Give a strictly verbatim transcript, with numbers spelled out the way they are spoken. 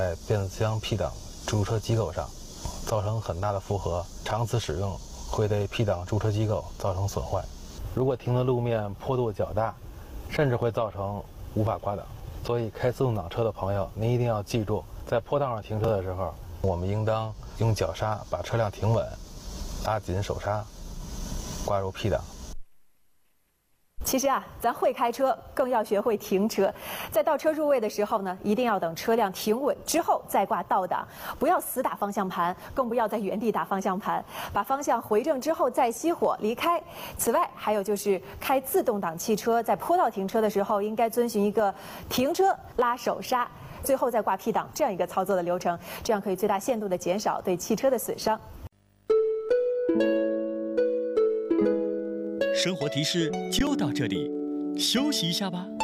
在变速箱 P 档驻车机构上，造成很大的负荷，长此使用会对 P 档驻车机构造成损坏。如果停的路面坡度较大，甚至会造成无法挂档。所以开自动挡车的朋友，您一定要记住，在坡道上停车的时候，我们应当用脚刹把车辆停稳，拉紧手刹，挂入 P 档。 其实啊，咱会开车，更要学会停车。在倒车入位的时候呢，一定要等车辆停稳之后再挂倒档，不要死打方向盘，更不要在原地打方向盘。把方向回正之后再熄火离开。此外，还有就是开自动挡汽车在坡道停车的时候，应该遵循一个停车拉手刹，最后再挂 P 档这样一个操作的流程，这样可以最大限度的减少对汽车的损伤。 生活提示就到这里，休息一下吧。